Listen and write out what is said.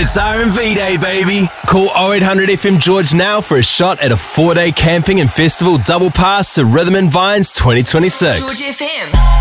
It's R&V Day, baby. Call 0800 FM George now for a shot at a 4-day camping and festival double pass to Rhythm and Vines 2026. George FM.